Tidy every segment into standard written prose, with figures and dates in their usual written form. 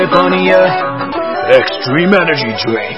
Extreme energy drink.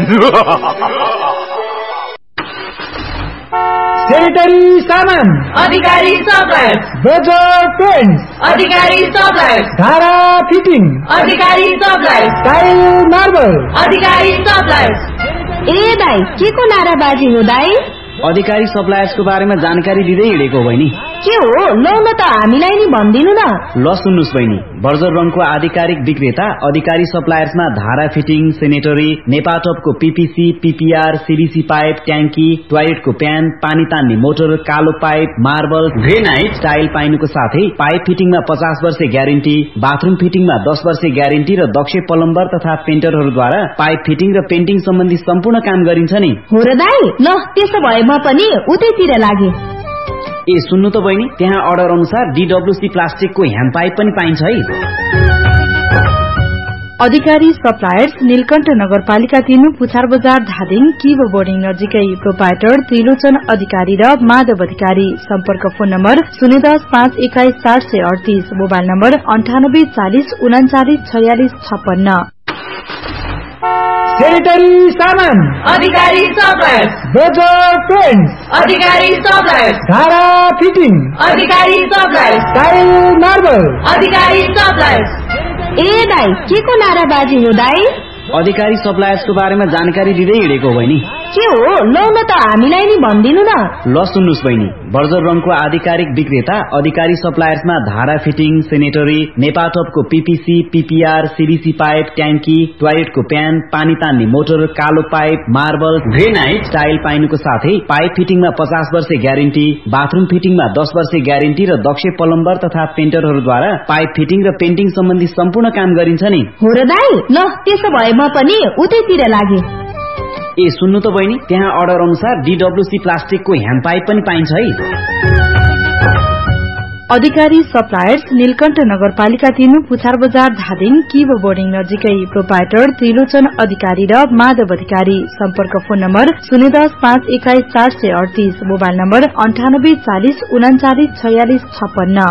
Sanitary saman. Adhikari suppliers. Bajaj paints. Adhikari suppliers. Dhara fitting. Adhikari suppliers. Tile marble. Adhikari suppliers. ए दाइ के को नाराबाजी हो दाइ? अधिकारी suppliers को बारेमा जानकारी दिँदै हिँडेको बहिनी। के हो लौ न त हामीलाई नि भन्दिनु न। ल सुन्नुस् बहिनी, बर्जर रङको आधिकारिक विक्रेता अधिकारी सप्लायर्समा धारा fitting, sanitary, नेपाटपको PPC, PPR, CDC pipe, ट्याङ्की, टोयलेटको प्यान, पानी तान्ने मोटर, कालो पाइप, मार्बल, ग्रेनाइट, टाइल पाइनुको साथै पाइप फिटिङमा 50 वर्ष ग्यारेन्टी, बाथरूम फिटिङमा 10 वर्ष ग्यारेन्टी र दक्ष प्लम्बर तथा पेन्टरहरूद्वारा पाइप फिटिङ र पेन्टिङ सम्बन्धी सम्पूर्ण काम गरिन्छ नि। हो र दाइ, ल त्यसो भए म पनि उतैतिर लागे। ए सुन्नु त बहिनी, त्यहाँ अर्डर अनुसार डीडब्ल्यूसी प्लास्टिकको ह्यान्ड पाइप पनि पाइन्छ है। अधिकारी सप्लायर्स नीलकण्ठ नगरपालिका 3 पुछार बजार धादिङ किब बोर्डिङ नजिकै। प्रोपाइटर त्रिलोचन अधिकारी र माधव अधिकारी। सम्पर्क phone number 010-521-438, mobile number 9840394656। Sanitary saman. Adhikari suppliers. Bajaj paints. Adhikari suppliers. Dhara fitting. Adhikari suppliers. Tile marble. Adhikari suppliers. ए दाइ के को नाराबाजी हो दाइ? अधिकारी सप्लायर्स को बारेमा जानकारी दिँदै हिँडेको बहिनी। के हो लौ न त हामीलाई नि भन्दिनु न। ल सुन्नुस् बहिनी, बर्जर रङको आधिकारिक विक्रेता अधिकारी सप्लायर्समा धारा fitting, sanitary, नेपाटपको PPC, PPR, CDC pipe, ट्याङ्की, टोयलेटको प्यान, पानी तान्ने मोटर, कालो पाइप, मार्बल, ग्रेनाइट, टाइल पाइनुको साथै पाइप फिटिङमा 50 वर्ष ग्यारेन्टी, बाथरूम फिटिङमा 10 वर्ष ग्यारेन्टी र दक्ष प्लम्बर तथा पेन्टरहरूद्वारा पाइप फिटिङ र पेन्टिङ सम्बन्धी सम्पूर्ण काम गरिन्छ नि। हो र दाइ, ल त्यसो भए म पनि उतैतिर लागे। ए सुन्नु त बहिनी, त्यहाँ अर्डर अनुसार डीडब्ल्यूसी प्लास्टिकको ह्यान्ड पाइप पनि पाइन्छ है। अधिकारी सप्लायर्स नीलकण्ठ नगरपालिका 3 पुछार बजार धादिङ किब बोर्डिङ नजिकै। प्रोपाइटर त्रिलोचन अधिकारी र माधव अधिकारी। सम्पर्क phone number 010-521-438, mobile number 9840394656।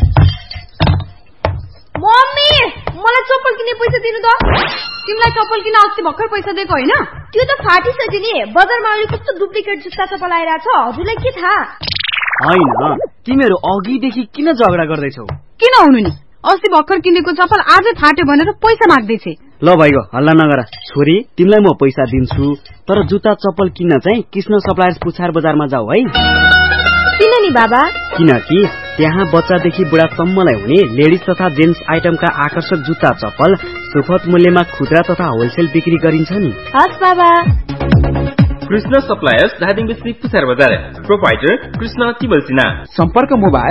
Mummy मलाई चप्पल किन्ने पैसा दिनु त। तिमीलाई चप्पल किन्न अस्ति भर्खर पैसा दिएको हैन? त्यो त फाटिसक्यो नि। बजारमा अहिले कस्तो डुप्लिकेट जुत्ता चप्पल आइरा छ, हजुरलाई के थाहा? हैन, तिमीहरु अघिदेखि किन झगडा गर्दैछौ? किन हुनु नि, अस्ति भर्खर किनेको चप्पल आज फाट्यो भनेर पैसा माग्दैछे। ल भाइगो हल्ला नगर। छोरी, तिमीलाई म पैसा दिन्छु, तर जुत्ता चप्पल किन्न चाहिँ कृष्ण सप्लायर्स पुछार बजारमा जाऊ है। किन नि बाबा? किनकि त्यहाँ बच्चादेखि बुढासम्मलाई हुने लेडिज तथा जेन्ट्स आइटमका आकर्षक जुत्ता चप्पल सुपथ मूल्यमा खुद्रा तथा होलसेल बिक्री गरिन्छ नि। हस् बाबा। कृष्ण सप्लायर्स धादिङ डिस्ट्रिक्ट पुछार बजार। प्रोपाइटर कृष्ण तिमल सिन्हा। सम्पर्क मोबाइल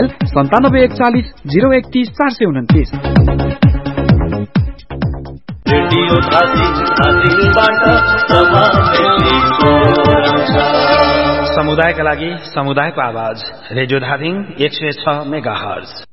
9741401429। रेडियो धादिङबाट समुदायका लागि समुदायको आवाज। Radio Dhading 106 megahertz.